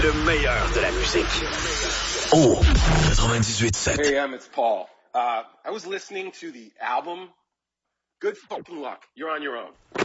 Le meilleur de la musique. Oh, 98.7. Hey, it's Paul. I was listening to the album. Good fucking luck. You're on your own.